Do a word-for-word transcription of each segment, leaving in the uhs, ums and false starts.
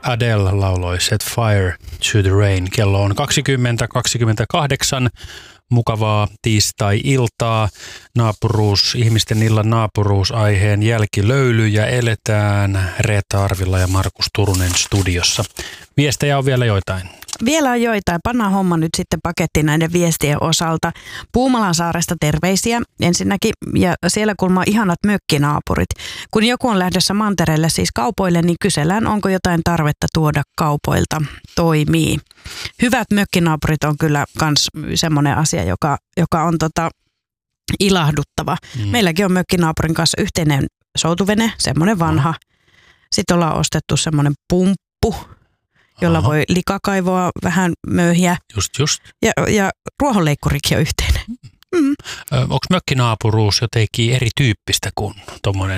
Adele lauloi Set Fire to the Rain. Kello on kaksikymmentä kaksikymmentäkahdeksan. Mukavaa tiistai-iltaa. Naapuruus, ihmisten illan naapuruusaiheen jälkilöylyjä eletään Reetta Arvilla ja Markus Turunen studiossa. Viestejä on vielä joitain. Vielä on joitain. Pannaan homma nyt sitten pakettiin näiden viestien osalta. Puumalan saaresta terveisiä ensinnäkin. Ja siellä kuulemma ihanat mökkinaapurit. Kun joku on lähdössä mantereelle, siis kaupoille, niin kysellään, onko jotain tarvetta tuoda kaupoilta. Toimii. Hyvät mökkinaapurit on kyllä myös semmoinen asia, joka, joka on tota ilahduttava. Mm. Meilläkin on mökkinaapurin kanssa yhteinen soutuvene, semmoinen vanha. Sitten ollaan ostettu semmoinen pumppu, jolla Aha. voi likakaivoa vähän möyhiä. Just, just. Ja, ja ruohonleikkurikin on yhteinen. Mm. Onko mökkinaapuruus jotenkin erityyppistä kuin tuommoinen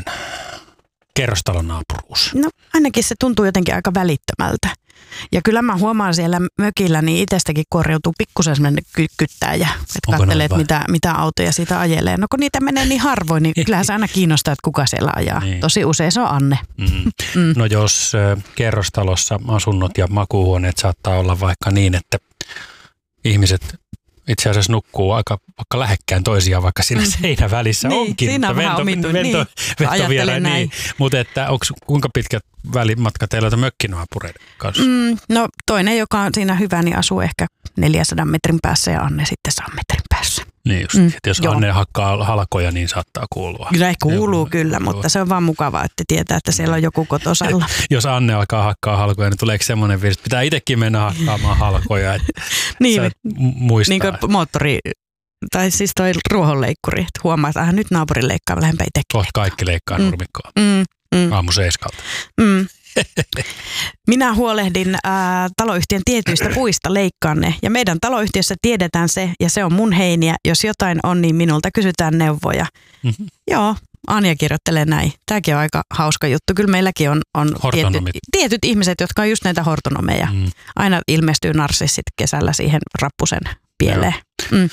kerrostalonaapuruus? No ainakin se tuntuu jotenkin aika välittömältä. Ja kyllä mä huomaan siellä mökillä, niin itsestäkin korjautuu pikkusen semmoinen kykkyttäjä. Että katselee, että mitä, mitä autoja siitä ajelee. No kun niitä menee niin harvoin, niin kyllähän se aina kiinnostaa, että kuka siellä ajaa. Niin. Tosi usein se on Anne. Mm. Mm. No jos kerrostalossa asunnot ja makuuhuoneet saattaa olla vaikka niin, että ihmiset itse asiassa nukkuu aika vaikka lähekkään toisiaan, vaikka siinä mm. seinän välissä niin, onkin. Siinä on vento, vähän omittu. Vento, niin. vento vielä, niin. Mutta että onko, kuinka pitkät välimatka teillä on mökkinaapureiden kanssa? Mm, no toinen, joka on siinä hyvä, niin asuu ehkä neljänsadan metrin päässä ja Anne sitten sadan metrin päässä. Niin just, mm, että jos joo. Anne hakkaa halkoja, niin saattaa kuulua. Kyllä kuuluu joo, kyllä, joo. Mutta se on vaan mukavaa, että tietää, että siellä on joku kotosalla. Jos Anne alkaa hakkaa halkoja, niin tuleeko semmoinen virus, että pitää itsekin mennä hakkaamaan halkoja, että niin, sä muistaa. Niin kuin moottori, tai siis toi ruohonleikkuri, että huomaa, että nyt naapurin leikkaa lähempää itsekin. Kohta kaikki leikkaa mm. nurmikkoa. Mm, mm. Aamu seiskalta. Mm. Minä huolehdin ää, taloyhtiön tietyistä puista, leikkaan ne. Ja meidän taloyhtiössä tiedetään se, ja se on mun heiniä. Jos jotain on, niin minulta kysytään neuvoja. Mm-hmm. Joo, Anja kirjoittelee näin. Tämäkin on aika hauska juttu. Kyllä meilläkin on, on tietyt, tietyt ihmiset, jotka on just näitä hortonomeja. Mm. Aina ilmestyy narsissit kesällä siihen rappusen pieleen. Mm.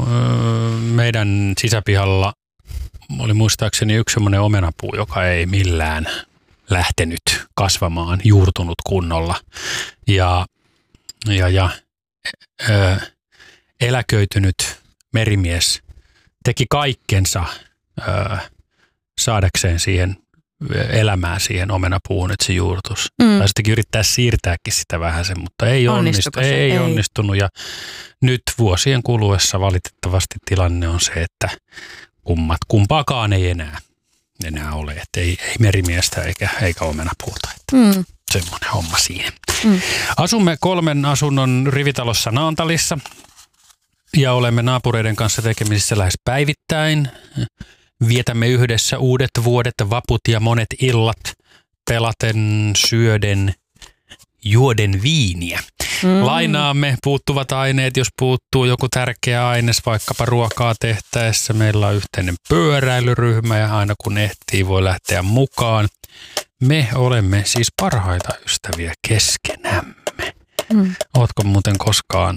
Meidän sisäpihalla oli muistaakseni yksi semmoinen omenapuu, joka ei millään lähtenyt kasvamaan, juurtunut kunnolla. Ja, ja, ja ö, eläköitynyt merimies teki kaikkensa ö, saadakseen siihen elämään siihen omenapuuhun, että se juurtus. Mm. Tai sittenkin yrittää siirtääkin sitä vähän sen, mutta ei, onnistu, ei, ei onnistunut. Ja nyt vuosien kuluessa valitettavasti tilanne on se, että kummat, kumpaakaan ei enää. enää ole, että ei, ei merimiestä eikä, eikä omenapuuta. Mm. Semmoinen homma siihen. Mm. Asumme kolmen asunnon rivitalossa Naantalissa ja olemme naapureiden kanssa tekemisissä lähes päivittäin. Vietämme yhdessä uudet vuodet, vaput ja monet illat pelaten, syöden, juoden viiniä. Mm. Lainaamme puuttuvat aineet, jos puuttuu joku tärkeä aines, vaikkapa ruokaa tehtäessä. Meillä on yhteinen pyöräilyryhmä ja aina kun ehtii voi lähteä mukaan. Me olemme siis parhaita ystäviä keskenämme. Mm. Ootko muuten koskaan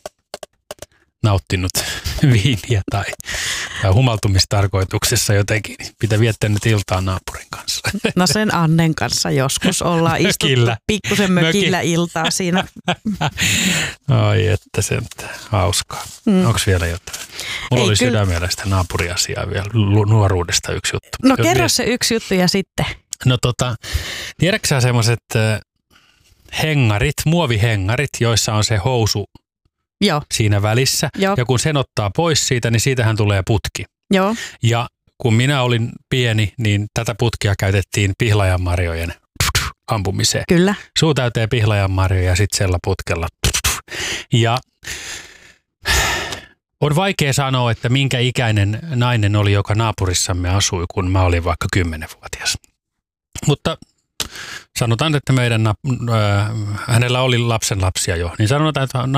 nauttinut viiniä tai, tai humaltumistarkoituksessa jotenkin? Pitää viettää nyt iltaa naapurin kanssa. No sen Annen kanssa joskus ollaan istuttu pikkusen mökillä Möki. iltaa siinä. Ai että se on hauskaa. Mm. Onko vielä jotain? Mulla Ei, oli kyllä. sydämellä sitä naapuriasiaa vielä nuoruudesta yksi juttu. No kerro vielä se yksi juttu ja sitten. No tota, tiedätkö sä semmoiset hengarit, muovihengarit, joissa on se housu Joo. siinä välissä. Joo. Ja kun sen ottaa pois siitä, niin siitähän tulee putki. Joo. Ja kun minä olin pieni, niin tätä putkia käytettiin pihlajanmarjojen ampumiseen. Kyllä. Suu täyteen pihlajanmarjoja ja sitten siellä putkella. Ja on vaikea sanoa, että minkä ikäinen nainen oli, joka naapurissamme asui, kun mä olin vaikka kymmenvuotias. Mutta sanotaan, että meidän, äh, hänellä oli lapsen lapsia jo, niin sanotaan, että